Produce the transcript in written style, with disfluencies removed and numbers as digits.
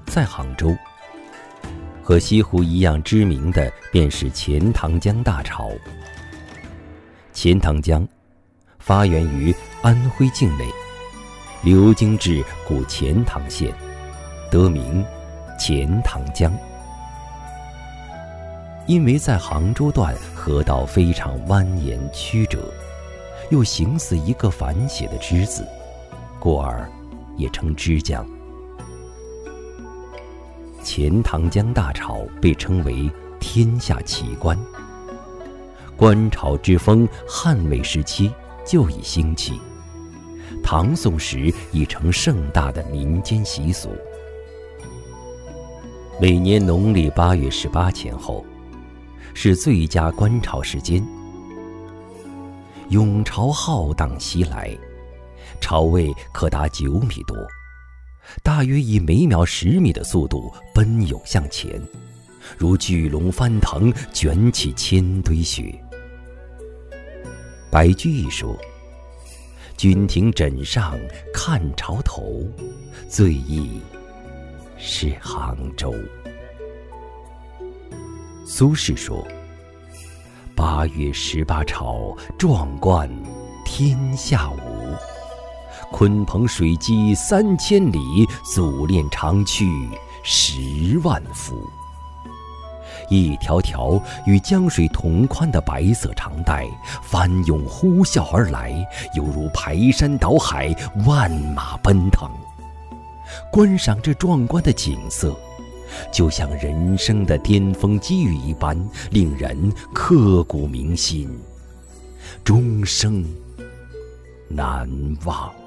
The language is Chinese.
在杭州。和西湖一样知名的便是钱塘江大潮。钱塘江发源于安徽境内，流经至古钱塘县，得名钱塘江。因为在杭州段河道非常蜿蜒曲折，又形似一个反写的之字，故而也称之江。钱塘江大潮被称为天下奇观，观潮之风汉魏时期就已兴起，唐宋时已成盛大的民间习俗。每年农历8月18前后是最佳观潮时间，涌潮浩荡袭来，潮位可达9米多，大约以每秒10米的速度奔涌向前，如巨龙翻腾，卷起千堆雪。白居易说：“君庭枕上看潮头，最忆是杭州。”苏轼说：“8月18潮，壮观天下无。鲲鹏水击3000里，祖练长驱10万伏。”一条条与江水同宽的白色长带翻涌呼啸而来，犹如排山倒海，万马奔腾。观赏这壮观的景色，就像人生的巅峰机遇一般，令人刻骨铭心，终生难忘。